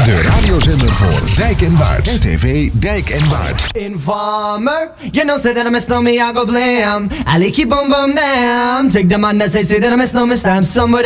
De radiozender voor Dijk en Waard. RTV Dijk en Waard. Informer, you know say that I miss no me, I go blam. I like you boom boom damn. Take the man that say that I miss no me, stamp somewhere.